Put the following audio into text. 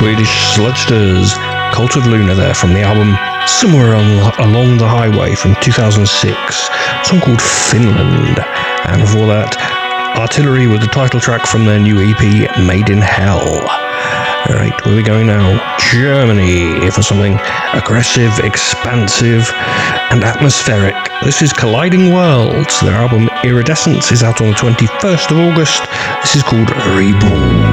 Swedish Sludsters, Cult of Luna there from the album Somewhere Along the Highway from 2006, a song called Finland. And before that, Artillery with the title track from their new EP, Made in Hell. Alright, where are we going now? Germany, for something aggressive, expansive, and atmospheric. This is Colliding Worlds. Their album Iridescence is out on the 21st of August. This is called Reborn.